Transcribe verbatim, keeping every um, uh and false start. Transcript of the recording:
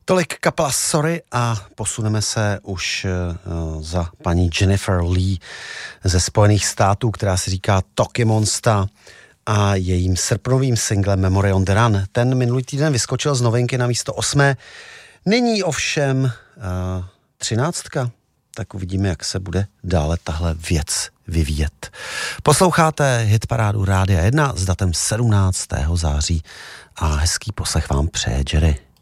Tolik kapela Sorry a posuneme se už uh, za paní Jennifer Lee ze Spojených států, která si říká Toki Monsta a jejím srpnovým singlem Memory on the Run. Ten minulý týden vyskočil z novinky na místo osmé. Nyní ovšem uh, třináctka. Tak uvidíme, jak se bude dále tahle věc vyvíjet. Posloucháte hitparádu Rádia jedna s datem sedmnáctého září a hezký poslech vám přeje Jerry.